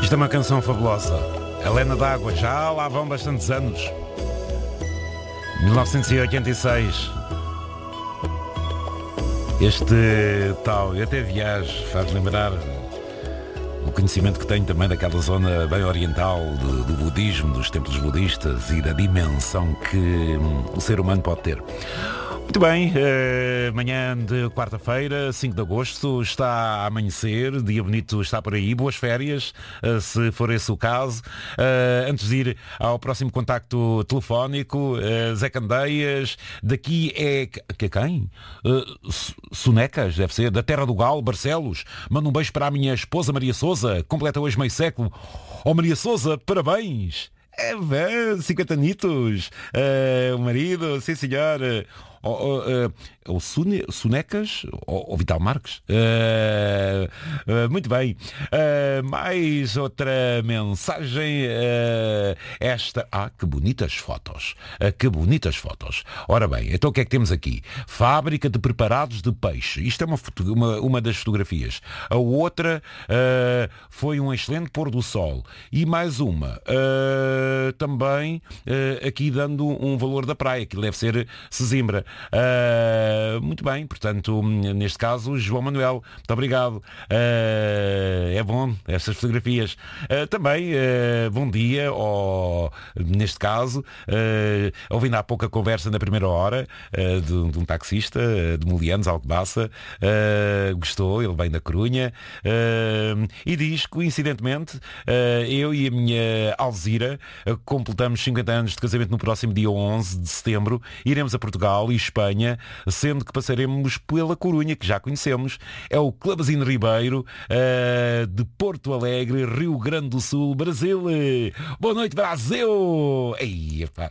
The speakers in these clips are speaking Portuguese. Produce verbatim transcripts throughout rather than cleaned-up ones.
Isto é uma canção fabulosa. Helena d'Água, já lá vão bastantes anos. mil novecentos e oitenta e seis. Este tal, e até viajo, faz lembrar o conhecimento que tenho também daquela zona bem oriental de, do budismo, dos templos budistas e da dimensão que hum, o ser humano pode ter. Muito bem, uh, manhã de quarta-feira, cinco de agosto, está a amanhecer, dia bonito está por aí, boas férias, uh, se for esse o caso. Uh, antes de ir ao próximo contacto telefónico, uh, Zé Candeias, daqui é... Que quem? Uh, Sonecas, deve ser, da Terra do Galo, Barcelos. Mando um beijo para a minha esposa Maria Sousa, completa hoje meio século. Oh Maria Sousa, parabéns! É bem, cinquenta anitos, uh, o marido, sim senhor. O, o, o, o Sune, Sonecas ou Vital Marques? Uh, uh, muito bem. Uh, mais outra mensagem. Uh, esta. Ah, que bonitas fotos. Uh, que bonitas fotos. Ora bem, então o que é que temos aqui? Fábrica de preparados de peixe. Isto é uma, uma, uma das fotografias. A outra uh, foi um excelente pôr do sol. E mais uma. Uh, também uh, aqui dando um valor da praia, que deve ser Sesimbra. Uh, muito bem, portanto, neste caso, João Manuel, muito obrigado. Uh, é bom, estas fotografias. Uh, também, uh, bom dia, ou, neste caso, uh, ouvindo há pouco a conversa na primeira hora uh, de, de um taxista uh, de Molianos, Alcobaça, uh, gostou, ele vem da Corunha, uh, e diz, coincidentemente, uh, eu e a minha Alzira uh, completamos cinquenta anos de casamento no próximo dia onze de setembro, iremos a Portugal e Espanha, sendo que passaremos pela Corunha, que já conhecemos. É o Clubzinho Ribeiro, uh, de Porto Alegre, Rio Grande do Sul, Brasil. Boa noite, Brasil! Ei, epá.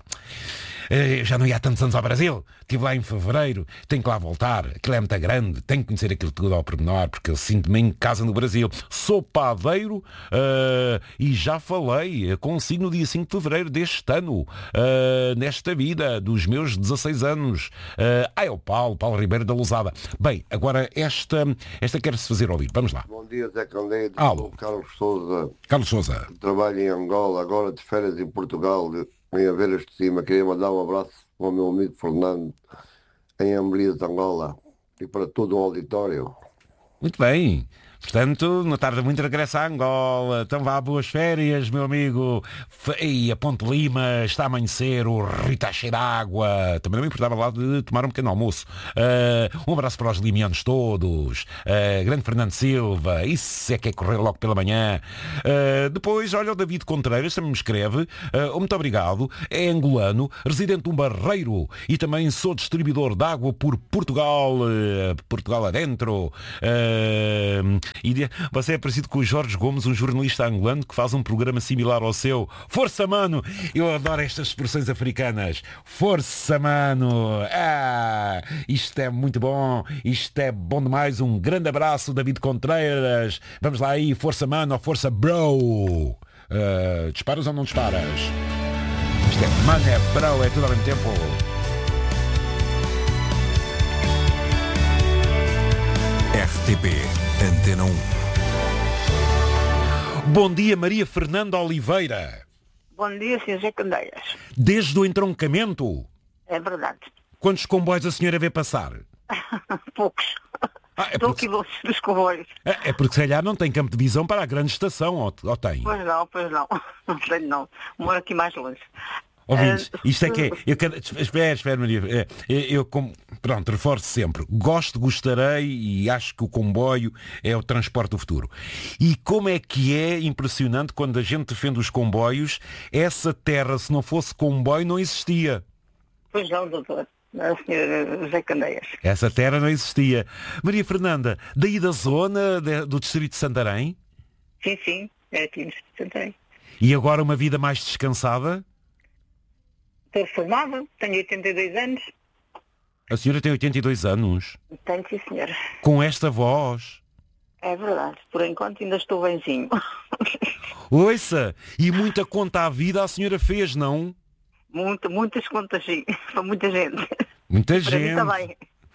Eu já não ia há tantos anos ao Brasil, estive lá em fevereiro, tenho que lá voltar, aquilo é muito grande, tenho que conhecer aquilo tudo ao pormenor, porque eu sinto-me em casa no Brasil. Sou padeiro uh, e já falei consigo no dia cinco de fevereiro deste ano, uh, nesta vida, dos meus dezasseis anos. Uh, ah, é o Paulo, Paulo Ribeiro da Lousada. Bem, agora esta, esta quer-se fazer ouvir, vamos lá. Bom dia, Zé Candeias, Carlos Sousa. Carlos Sousa. Trabalho em Angola, agora de férias em Portugal. Vem a ver este cima, queria mandar um abraço para o meu amigo Fernando em Ambelias, Angola, e para todo o auditório. Muito bem. Portanto, não tarda muito, regressa a Angola. Então vá, boas férias, meu amigo. E a Ponte Lima está a amanhecer, o Rio está cheio de água. Também não me importava lá de tomar um pequeno almoço. Uh, um abraço para os limianos todos. Uh, grande Fernando Silva, isso é que é correr logo pela manhã. Uh, depois, olha, o David Contreiras também me escreve. Uh, muito obrigado. É angolano, residente de um barreiro e também sou distribuidor de água por Portugal. Uh, Portugal adentro. Uh, E de... Você é parecido com o Jorge Gomes, um jornalista angolano que faz um programa similar ao seu. Força, mano! Eu adoro estas expressões africanas. Força, mano! Ah, isto é muito bom. Isto é bom demais. Um grande abraço, David Contreiras. Vamos lá aí. Força, mano, ou força, bro. Uh, disparas ou não disparas? Isto é mano, é bro, é tudo ao mesmo tempo. R T P Antena um. Bom dia, Maria Fernanda Oliveira. Bom dia, senhor Zé Candeias. Desde o entroncamento? É verdade. Quantos comboios a senhora vê passar? Poucos. Ah, é Estou porque... aqui dos, dos comboios. É, é porque se calhar não tem campo de visão para a grande estação, ou, ou tem? Pois não, pois não. Não tenho não. Moro aqui mais longe. Ouvintes, Uh, isto é que é, eu quero, espera, espera Maria, é, eu, eu como, pronto, reforço sempre, gosto, gostarei e acho que o comboio é o transporte do futuro. E como é que é impressionante quando a gente defende os comboios, essa terra, se não fosse comboio, não existia. Pois não, doutor. senhor Zé Candeias. Essa terra não existia. Maria Fernanda, daí da zona de, do distrito de Santarém? Sim, sim, é aqui no distrito de Santarém. E agora uma vida mais descansada? Estou reformada, tenho oitenta e dois anos. A senhora tem oitenta e dois anos? Tenho, sim, senhora. Com esta voz? É verdade, por enquanto ainda estou benzinho. Ouça, e muita conta à vida a senhora fez, não? Muito, muitas contas, sim, para muita gente. Muita Para gente. mim também.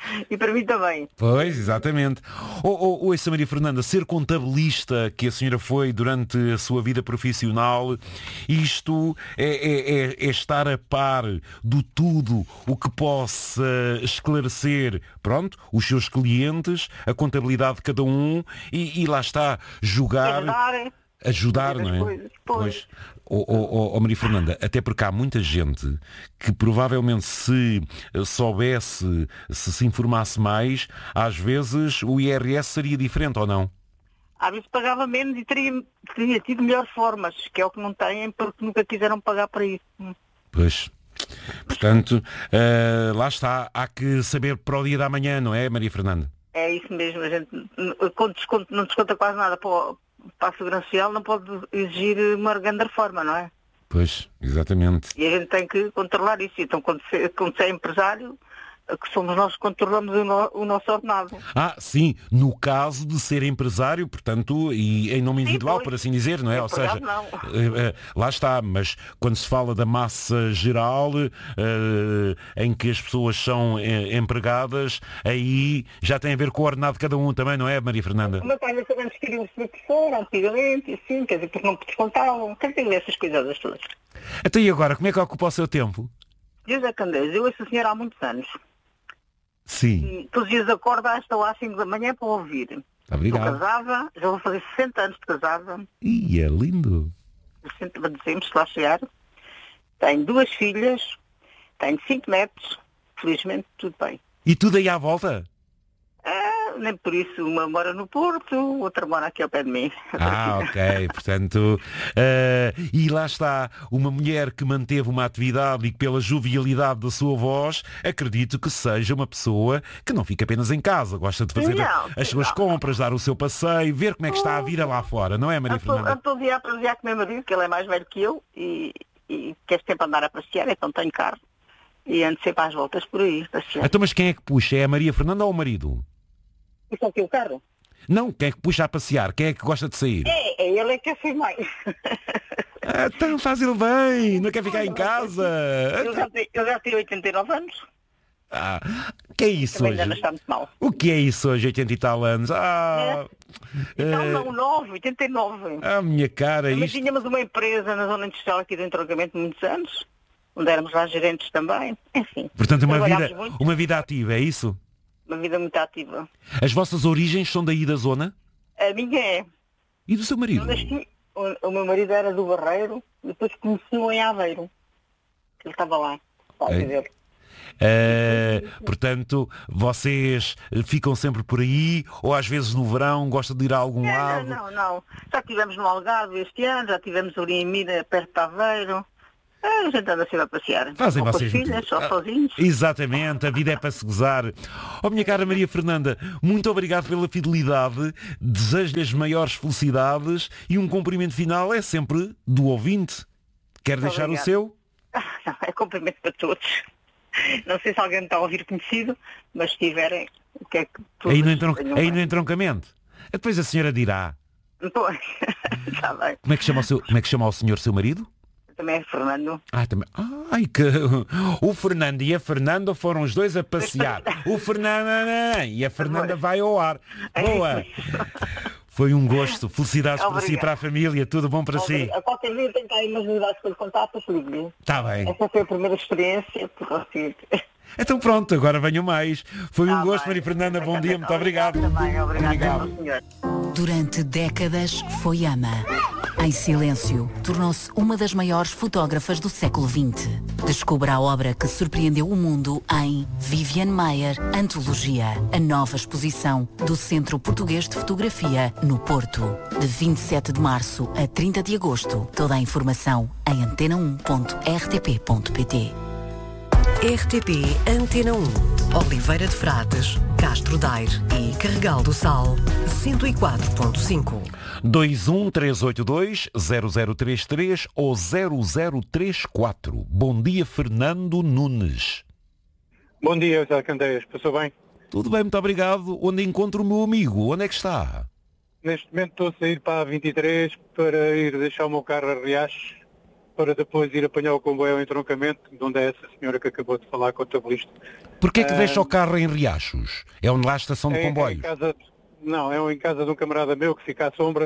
E para mim também. Pois, exatamente. Ou, ouça, Maria Fernanda, ser contabilista que a senhora foi durante a sua vida profissional, isto é, é, é, é estar a par do tudo o que possa esclarecer, pronto, os seus clientes, a contabilidade de cada um e, e lá está, jogar... Ajudar, Ajudar, não é? Coisas, pois. Oh, oh, oh, oh, Maria Fernanda, até porque há muita gente que provavelmente se soubesse, se se informasse mais, às vezes o I R S seria diferente, ou não? Às vezes pagava menos e teria, teria tido melhores formas, que é o que não têm porque nunca quiseram pagar para isso. Pois. Portanto, uh, lá está, há que saber para o dia da manhã, não é, Maria Fernanda? É isso mesmo, a gente quando desconta, não desconta quase nada para o, para a Segurança Social, não pode exigir uma grande reforma, não é? Pois, exatamente. E a gente tem que controlar isso. Então, quando se, quando se é empresário, que somos nós que controlamos o, no, o nosso ordenado. Ah, sim, no caso de ser empresário, portanto, e em nome individual, sim, por assim dizer, não é? Ou seja, não. Uh, uh, lá está, mas quando se fala da massa geral, uh, em que as pessoas são uh, empregadas, aí já tem a ver com o ordenado de cada um também, não é, Maria Fernanda? O meu pai já sabemos que queriam ser professor, antigamente, assim, quer dizer, porque não descontavam, quer dizer, essas coisas todas. Até e agora, como é que ocupa o seu tempo? José Candeias, eu ouço a senhora há muitos anos. Sim. E todos os dias acordo às cinco da manhã para ouvir. Obrigado. Estou casada, já vou fazer sessenta anos de casada. Ih, é lindo. sessenta dezembro, se lá chegar. Tenho duas filhas, tenho cinco netos, felizmente tudo bem. E tudo aí à volta? Ah, nem por isso, uma mora no Porto, outra mora aqui ao pé de mim. Ah, ok, portanto, uh, e lá está, uma mulher que manteve uma atividade e que pela jovialidade da sua voz, acredito que seja uma pessoa que não fica apenas em casa, gosta de fazer não, as suas não. compras, dar o seu passeio, ver como é que está a vida lá fora, não é, Maria Fernanda? Estou dia a passear com o meu marido, que ele é mais velho que eu, e, e quer sempre andar a passear, então tenho carro, e ando sempre às voltas por aí, passear. Então, mas quem é que puxa? É a Maria Fernanda ou o marido? E só que o carro? Não, quem é que puxa a passear? Quem é que gosta de sair? É, é ele é que quer ser mais. Ah, então faz ele bem, não quer ficar em casa. Eu já tenho, eu já tenho oitenta e nove anos. Ah, que é isso Também hoje? ainda não está muito mal. O que é isso hoje, oitenta e tal anos? Ah, é. Então, eh, não, nove, oitenta e nove. ah, minha cara, Mas isto... tínhamos uma empresa na zona industrial aqui de entroncamento muitos anos, onde éramos lá gerentes também. Enfim. Portanto, uma trabalhámos vida, muito. uma vida ativa, é isso? Uma vida muito ativa. As vossas origens são daí da zona? A minha é. E do seu marido? Eu nasci, o, o meu marido era do Barreiro, depois conheci-o em Aveiro. Ele estava lá. Pode Ei. dizer. Uh, portanto, vocês ficam sempre por aí, ou às vezes no verão gostam de ir a algum É, lado? não, não, não. Já estivemos no Algarve este ano, já estivemos ali em Mira, perto de Aveiro. É, a gente anda sempre a passear. Fazem ou com vocês as filhas, só Ah, sozinhos. Exatamente, a vida é para se gozar. Oh, minha cara Maria Fernanda, muito obrigado pela fidelidade, desejo-lhe as maiores felicidades e um cumprimento final é sempre do ouvinte. Quer Muito deixar obrigada. o seu? Ah, não, é cumprimento para todos. Não sei se alguém me está a ouvir conhecido, mas se tiverem, o que é que todos Aí no, entron... tenham aí bem. no entroncamento. Depois a senhora dirá. Pois, está bem. Como é que chama o seu, como é que chama o senhor, seu marido? Também é Fernando. Ah, também. Ai, que o Fernando e a Fernanda foram os dois a passear. O Fernando e a Fernanda vai ao ar. Boa. Foi um gosto. Felicidades para si, Obrigada. para a família. Tudo bom para si. A qualquer dia tenho aí umas novidades para lhe contar, para se ligue. Está bem. Essa foi a primeira experiência, por você. Então pronto, agora venham mais. Foi um Tá gosto, bem. Maria Fernanda. Bom dia, muito obrigado. Também, obrigado, Obrigado. senhor. Durante décadas foi ama. Em silêncio, tornou-se uma das maiores fotógrafas do século vinte. Descubra a obra que surpreendeu o mundo em Viviane Maier, Antologia, a nova exposição do Centro Português de Fotografia, no Porto. De vinte e sete de março a trinta de agosto. Toda a informação em antena um ponto r t p ponto p t. R T P Antena um, Oliveira de Frades, Castro Daire e Carregal do Sal, cento e quatro ponto cinco. dois um três oito dois zero zero três três ou zero zero três quatro. Bom dia, Fernando Nunes. Bom dia, José Candeias. Passou bem? Tudo bem, muito obrigado. Onde encontro o meu amigo? Onde é que está? Neste momento estou a sair para a vinte e três para ir deixar o meu carro a Riacho para depois ir apanhar o comboio ao entroncamento, de onde é essa senhora que acabou de falar, contabilista. Porquê é que Ah, deixa o carro em Riachos? É onde lá a estação de É, é em comboios? casa, não, é em casa de um camarada meu que fica à sombra,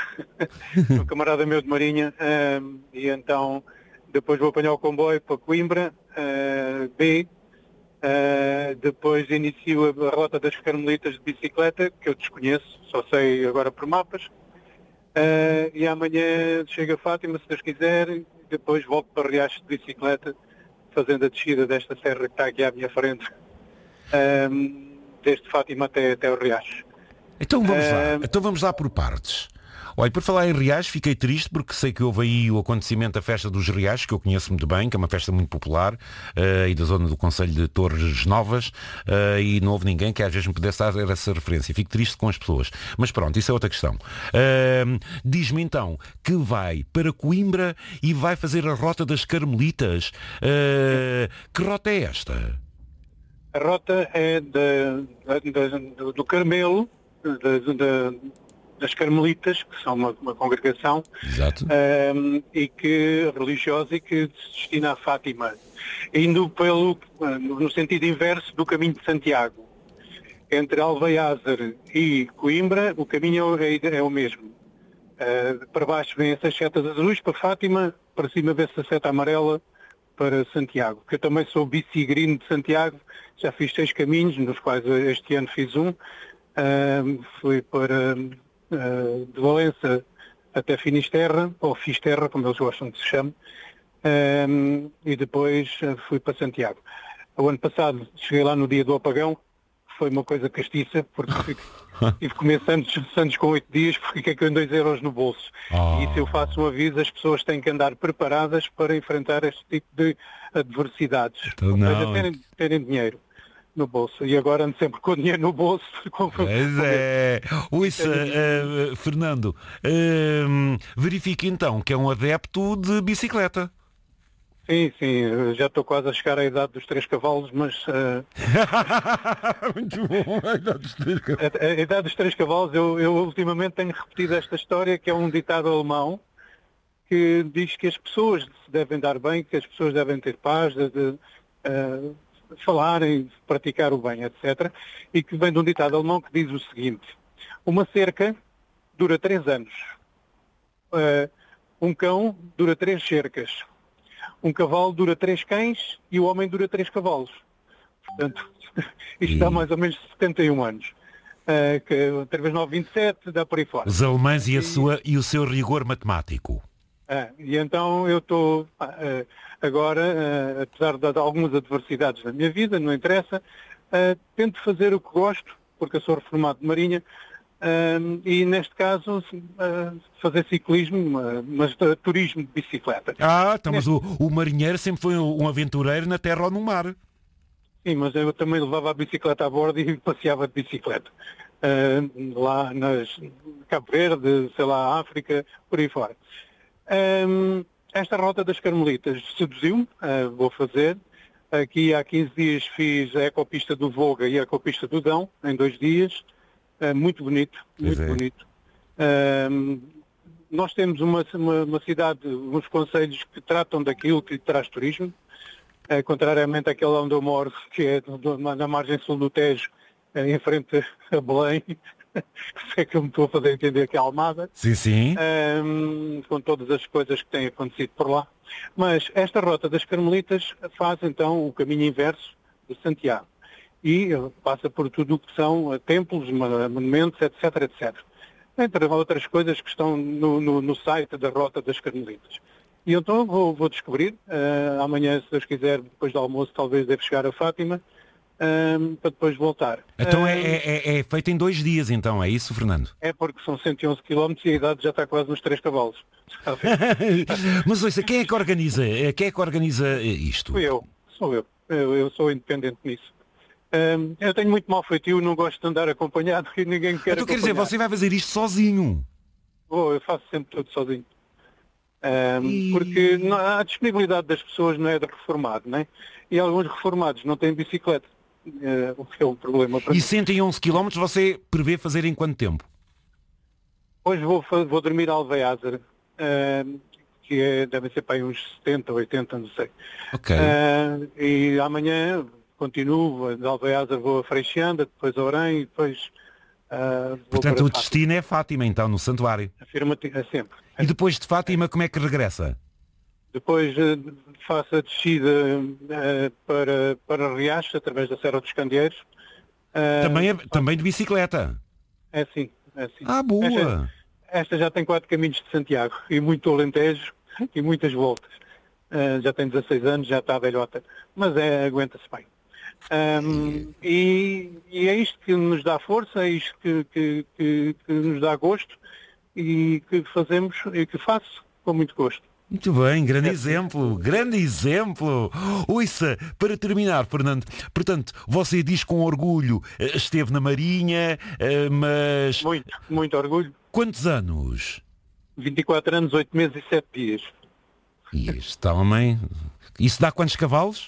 um camarada meu de Marinha, ahm, e então depois vou apanhar o comboio para Coimbra, ah, B, ah, depois inicio a, a rota das Carmelitas de bicicleta, que eu desconheço, só sei agora por mapas, ah, e amanhã chego a Fátima, se Deus quiser, e depois volto para Riachos de bicicleta, fazendo a descida desta serra que está aqui à minha frente, ahm, desde Fátima até, até o Riachos. Então vamos lá, Ah, então vamos lá por partes. Olha, por falar em Riachos, fiquei triste porque sei que houve aí o acontecimento da Festa dos Riachos, que eu conheço muito bem, que é uma festa muito popular, uh, e da zona do Conselho de Torres Novas, uh, e não houve ninguém que às vezes me pudesse dar essa referência. Fico triste com as pessoas. Mas pronto, isso é outra questão. Uh, diz-me então que vai para Coimbra e vai fazer a Rota das Carmelitas. Uh, que rota é esta? A rota é de, de, de, do, do Carmelo, de, de, das Carmelitas, que são uma, uma congregação Exato. um, e que, religiosa e que se destina a Fátima, indo pelo, no sentido inverso do caminho de Santiago. Entre Alveiázar e Coimbra, o caminho é, é o mesmo. Uh, para baixo vem essas setas azuis para Fátima, para cima vê-se a seta amarela para Santiago, que eu também sou bicigrino de Santiago, já fiz seis caminhos, nos quais este ano fiz um, uh, fui para uh, de Valença até Finisterra, ou Fisterra, como eles gostam que se chame, uh, e depois uh, fui para Santiago. O ano passado cheguei lá no dia do apagão, foi uma coisa castiça, porque tive que comer santos, santos com oito dias, porque fiquei com dois euros no bolso. Oh. E se eu faço um aviso, as pessoas têm que andar preparadas para enfrentar este tipo de adversidades. Então, Ou não. seja, terem, terem dinheiro no bolso. E agora ando sempre com dinheiro no bolso. Com, Pois é. Ouça, uh, Fernando, uh, verifique então que é um adepto de bicicleta. Sim, sim, eu já estou quase a chegar à idade dos três cavalos, mas uh, Muito bom, a idade dos três cavalos. a, a idade dos três cavalos, eu, eu ultimamente tenho repetido esta história, que é um ditado alemão, que diz que as pessoas se devem dar bem, que as pessoas devem ter paz, de, de uh, falarem, praticar o bem, etcétera. E que vem de um ditado alemão que diz o seguinte: uma cerca dura três anos, uh, um cão dura três cercas, um cavalo dura três cães e o homem dura três cavalos. Portanto, isto dá mais ou menos setenta e um anos. Uh, que três vezes nove, vinte e sete, dá por aí fora. Os alemães e, a sua, e o seu rigor matemático. Ah, e então eu estou uh, agora, uh, apesar de, de algumas adversidades na minha vida, não interessa, uh, tento fazer o que gosto, porque eu sou reformado de Marinha, uh, e neste caso uh, fazer ciclismo, uh, mas uh, turismo de bicicleta. Ah, então, mas o, o marinheiro sempre foi um aventureiro na terra ou no mar. Sim, mas eu também levava a bicicleta a bordo e passeava de bicicleta. Uh, lá nas Cabo Verde, sei lá, África, por aí fora. Um, esta rota das Carmelitas seduziu-me, uh, vou fazer. Aqui há quinze dias fiz a ecopista do Voga e a ecopista do Dão, em dois dias. Uh, muito bonito, muito é. bonito. Um, nós temos uma, uma, uma cidade, uns concelhos que tratam daquilo que lhe traz turismo. Uh, contrariamente àquele onde eu moro, que é do, na margem sul do Tejo, uh, em frente a Belém, se é que eu me estou a fazer entender que é Almada, Sim, sim. um, com todas as coisas que têm acontecido por lá. Mas esta rota das Carmelitas faz então o caminho inverso de Santiago e uh, passa por tudo o que são uh, templos, monumentos, etc, etcétera. Entre outras coisas que estão no, no, no site da Rota das Carmelitas. E então vou, vou descobrir, uh, amanhã, se Deus quiser, depois do almoço, talvez devo chegar a Fátima, uh, para depois voltar. Então Uh, é, é, é feito em dois dias, então, é isso, Fernando? É porque são cento e onze quilómetros e a idade já está quase nos três cavalos. Mas ouça, quem é que organiza, quem é que organiza isto? Sou eu, sou eu. Eu, eu sou independente nisso. Um, eu tenho muito mau feitio, não gosto de andar acompanhado e ninguém me quer Então quer dizer, acompanhar. você vai fazer isto sozinho? Oh, eu faço sempre tudo sozinho. Um, E- Porque não, a disponibilidade das pessoas não é de reformado, né? E alguns reformados não têm bicicleta, uh, o que é um problema para E mim. cento e onze quilómetros você prevê fazer em quanto tempo? Hoje vou, fa- vou dormir a Alveiázar, uh, que é, devem ser para aí uns setenta, oitenta, não sei. Ok. Uh, e amanhã continuo, de Alveazar vou a Freixanda, depois a Orém e depois uh, vou Portanto, para o destino é Fátima, então, no santuário. Afirmativo, é sempre. E depois de Fátima, como é que regressa? Depois uh, faço a descida uh, para, para Riacho, através da Serra dos Candeeiros. Uh, Também, é, também de bicicleta? É sim, é sim. Ah, boa! Esta, esta já tem quatro caminhos de Santiago e muito Alentejo e muitas voltas. Uh, já tem dezasseis anos, já está velhota, mas é, aguenta-se bem. Um, e, e é isto que nos dá força, é isto que, que, que, que nos dá gosto e que fazemos e que faço com muito gosto. Muito bem, grande exemplo, grande exemplo. Ouça, para terminar, Fernando, portanto, você diz com orgulho, esteve na Marinha, mas... Muito, muito orgulho. Quantos anos? vinte e quatro anos, oito meses e sete dias. E este homem... Isso dá quantos cavalos?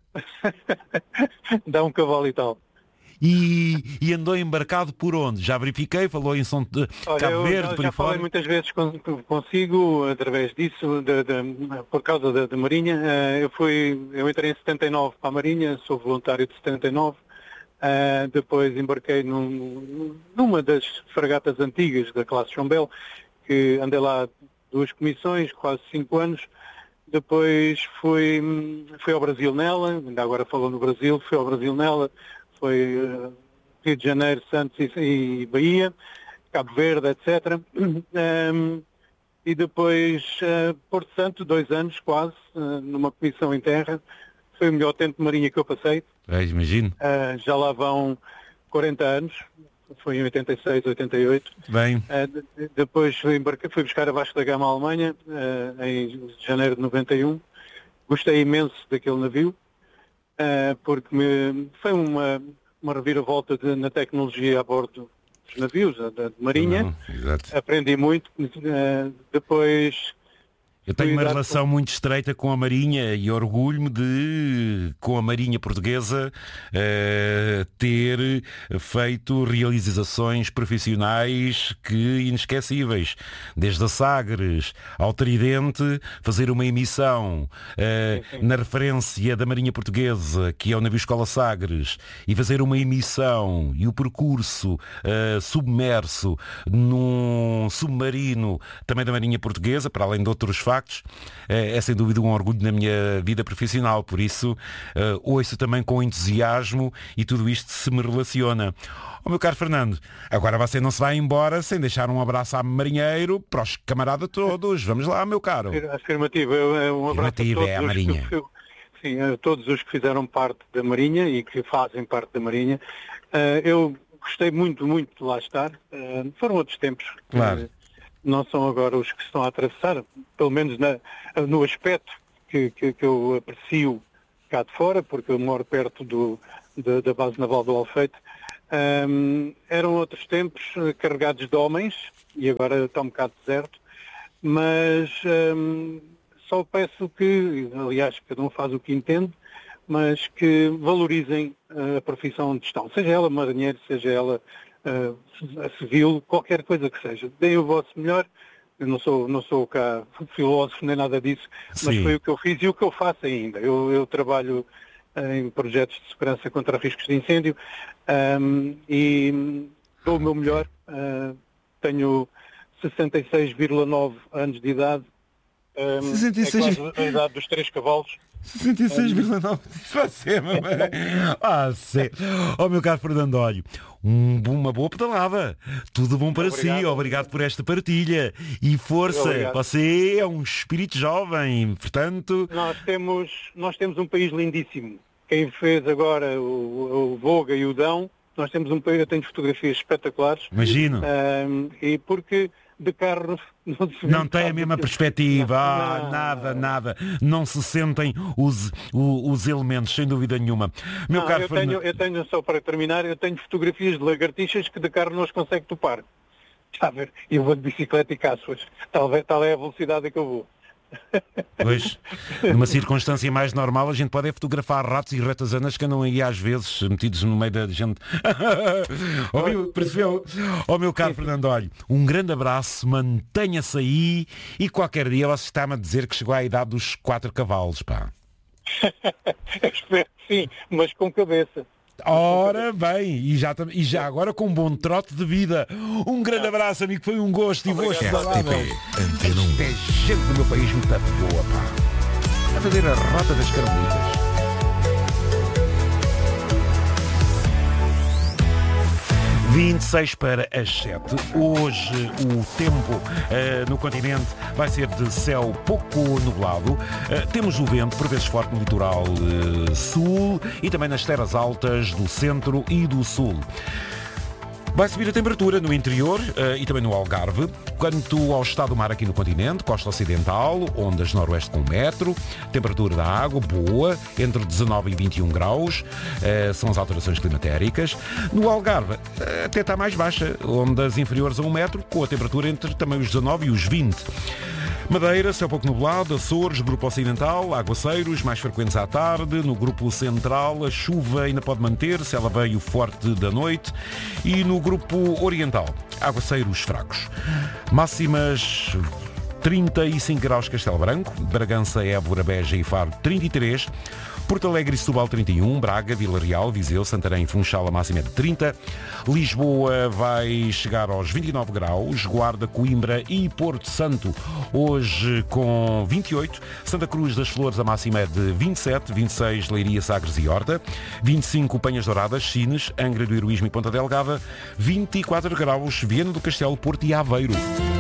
Dá um cavalo e tal. E, e andou embarcado por onde? Já verifiquei, falou em São de Olha, Cabo eu Verde, já, por já aí falei fora. muitas vezes con- consigo, através disso, de, de, por causa da, da Marinha. Uh, eu, fui, eu entrei em setenta e nove para a Marinha, sou voluntário de setenta e nove. Uh, depois embarquei num, numa das fragatas antigas da classe Chombel, que andei lá duas comissões, quase cinco anos. Depois fui, fui ao Brasil nela, ainda agora falou no Brasil, fui ao Brasil nela, foi uh, Rio de Janeiro, Santos e, e Bahia, Cabo Verde, etcétera. Um, e depois uh, Porto Santo, dois anos quase, uh, numa comissão em terra. Foi o melhor tempo de marinha que eu passei. É, imagino. Uh, já lá vão quarenta anos, foi em oitenta e seis, oitenta e oito. Bem. Uh, de, depois fui, embarcar, fui buscar a Vasco da Gama à Alemanha, uh, em janeiro de noventa e um. Gostei imenso daquele navio, uh, porque me, foi uma, uma reviravolta de, na tecnologia a bordo dos navios, da, da Marinha. Não, exato. Aprendi muito. Uh, depois... Eu tenho uma Cuidado relação com... muito estreita com a Marinha e orgulho-me de, com a Marinha Portuguesa, eh, ter feito realizações profissionais que inesquecíveis. Desde a Sagres ao Tridente, fazer uma emissão eh, sim, sim. na referência da Marinha Portuguesa, que é o navio Escola Sagres, e fazer uma emissão e o percurso eh, submerso num submarino também da Marinha Portuguesa, para além de outros factos, é, é sem dúvida um orgulho na minha vida profissional, por isso uh, ouço também com entusiasmo e tudo isto se me relaciona. Oh, meu caro Fernando, agora você não se vai embora sem deixar um abraço ao marinheiro, para os camaradas todos. Vamos lá, meu caro. Afirmativo, um abraço Afirmativo, a todos é a os Marinha. que, sim, a todos os que fizeram parte da Marinha e que fazem parte da Marinha. Uh, eu gostei muito, muito de lá estar. Uh, foram outros tempos. Claro. Uh, não são agora os que estão a atravessar, pelo menos na, no aspecto que, que, que eu aprecio cá de fora, porque eu moro perto do, da, da base naval do Alfeite. Um, eram outros tempos carregados de homens, e agora está um bocado deserto, mas um, só peço que, aliás, cada um faz o que entende, mas que valorizem a profissão onde estão, seja ela marinheiro, seja ela Uh, civil, qualquer coisa que seja. Deem o vosso melhor. Eu não sou, não sou cá filósofo nem nada disso, Sim. mas foi o que eu fiz e o que eu faço ainda. Eu, eu trabalho uh, em projetos de segurança contra riscos de incêndio um, e dou o meu melhor. Uh, tenho sessenta e seis vírgula nove anos de idade. Um, sessenta e seis... É quase a idade dos três cavalos. sessenta e seis vírgula nove você, ah, sim. Oh, meu caro Fernando, olha, um, uma boa pedalada. Tudo bom para Obrigado. si. Obrigado por esta partilha. E força, Obrigado. você é um espírito jovem, portanto... Nós temos, nós temos um país lindíssimo. Quem fez agora o, o Voga e o Dão, nós temos um país, eu tenho fotografias espetaculares. Imagino. Um, e porque de carro não se Não tem a mesma perspectiva, ah, Não. nada, nada. Não se sentem os, os, os elementos, sem dúvida nenhuma. Meu Não, caro eu, tenho, Fernando... eu tenho, só para terminar, eu tenho fotografias de lagartixas que de carro não os consegue topar. Está a ver? Eu vou de bicicleta e caço-as. Tal, tal é a velocidade a que eu vou. Pois, numa circunstância mais normal, a gente pode é fotografar ratos e ratazanas que andam aí às vezes metidos no meio da gente. Ó meu, percebeu? Ó meu caro Fernando, olha, um grande abraço, mantenha-se aí e qualquer dia você está-me a dizer que chegou à idade dos quatro cavalos, pá. Espero que sim, mas com cabeça. Ora bem, e já, e já agora com um bom trote de vida. Um grande abraço, amigo, foi um gosto e voos saudáveis. Antena um. É gente do meu país muito boa, pá. A fazer a rota das Carmelitas. vinte e seis para as sete. Hoje o tempo uh, no continente vai ser de céu pouco nublado. Uh, temos o vento, por vezes forte no litoral uh, sul e também nas terras altas do centro e do sul. Vai subir a temperatura no interior uh, e também no Algarve. Quanto ao estado do mar aqui no continente, costa ocidental, ondas noroeste com um metro, temperatura da água boa, entre dezanove e vinte e um graus, uh, são as alterações climatéricas. No Algarve, uh, até está mais baixa, ondas inferiores a um metro, com a temperatura entre também os dezanove e os vinte. Madeira, céu pouco nublado, Açores, grupo ocidental, aguaceiros mais frequentes à tarde. No grupo central, a chuva ainda pode manter-se, ela veio forte da noite. E no grupo oriental, aguaceiros fracos. Máximas trinta e cinco graus Castelo Branco, Bragança, Évora, Beja e Faro trinta e três, Porto Alegre e Setúbal trinta e um, Braga, Vila Real, Viseu, Santarém e Funchal a máxima é de trinta, Lisboa vai chegar aos vinte e nove graus, Guarda, Coimbra e Porto Santo hoje com vinte e oito, Santa Cruz das Flores a máxima é de vinte e sete, vinte e seis Leiria, Sagres e Horta, vinte e cinco Penhas Douradas, Sines, Angra do Heroísmo e Ponta Delgada, vinte e quatro graus Viana do Castelo, Porto e Aveiro.